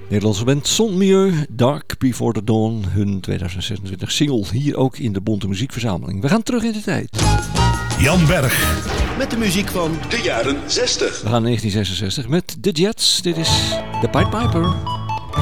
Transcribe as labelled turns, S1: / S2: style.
S1: Nederlandse band Sonmieu, Dark Before the Dawn, hun 2026 single, hier ook in de Bonte Muziekverzameling. We gaan terug in de tijd.
S2: Jan Berg.
S3: Met de muziek van
S2: de jaren 60.
S1: We gaan 1966 met The Jets. Dit is The Pied Piper.